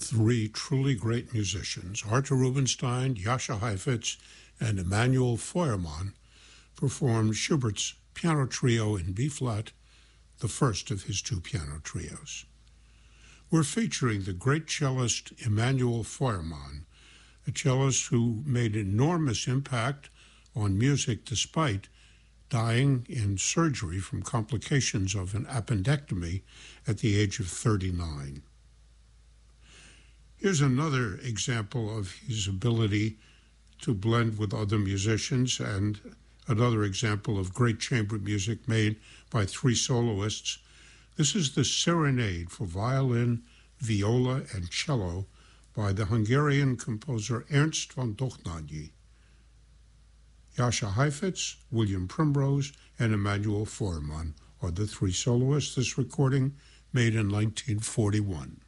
three truly great musicians, Arthur Rubinstein, Jascha Heifetz, and Emanuel Feuermann, performed Schubert's Piano Trio in B-flat, the first of his two piano trios. We're featuring the great cellist Emanuel Feuermann, a cellist who made enormous impact on music despite dying in surgery from complications of an appendectomy at the age of 39. Here's another example of his ability to blend with other musicians, and another example of great chamber music made by three soloists. This is the Serenade for violin, viola, and cello by the Hungarian composer Ernst von Dohnányi. Jascha Heifetz, William Primrose, and Emanuel Feuermann are the three soloists. This recording made in 1941.